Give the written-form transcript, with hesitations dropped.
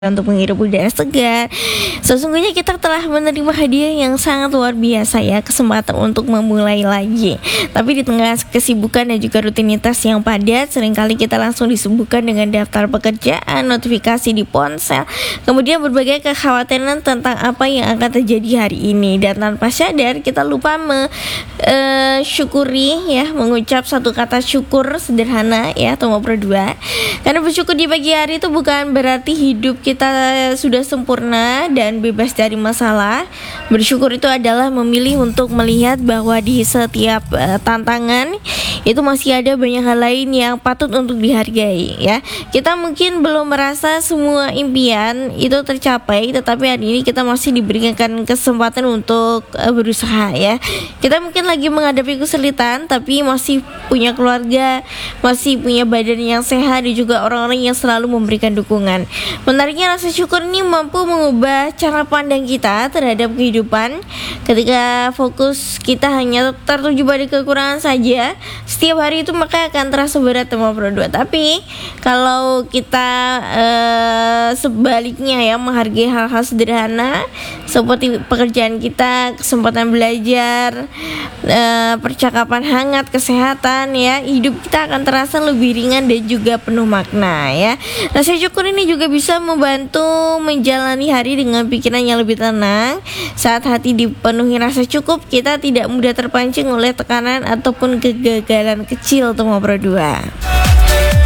untuk menghirup udara segar. Sesungguhnya kita telah menerima hadiah yang sangat luar biasa ya, kesempatan untuk memulai lagi. Tapi di tengah kesibukan dan juga rutinitas yang padat, seringkali kita langsung disibukkan dengan daftar pekerjaan, notifikasi di ponsel, kemudian berbagai kekhawatiran tentang apa yang akan terjadi hari ini. Dan tanpa sadar kita lupa syukuri ya, mengucap satu kata syukur sederhana ya, atau berdua. Karena bersyukur di pagi hari itu bukan berarti hidup kita sudah sempurna dan bebas dari masalah. Bersyukur itu adalah memilih untuk melihat bahwa di setiap tantangan itu masih ada banyak hal lain yang patut untuk dihargai ya. Kita mungkin belum merasa semua impian itu tercapai, tetapi hari ini kita masih diberikan kesempatan untuk berusaha ya. Kita mungkin lagi menghadapi kesulitan, tapi masih punya keluarga, masih punya badan yang sehat, dan juga orang-orang yang selalu memberikan dukungan. Menariknya, rasa syukur ini mampu mengubah cara pandang kita terhadap kehidupan. Ketika fokus kita hanya tertuju pada kekurangan saja setiap hari itu, maka akan terasa berat teman berdua. Tapi kalau kita sebaliknya ya, menghargai hal-hal sederhana seperti pekerjaan kita, kesempatan belajar, percakapan hangat, kesehatan ya, hidup kita akan terasa lebih ringan dan juga penuh makna ya. Rasa syukur ini juga bisa membantu menjalani hari dengan pikiran yang lebih tenang. Saat hati dipenuhi rasa cukup, kita tidak mudah terpancing oleh tekanan ataupun kegagalan kecil teman berdua.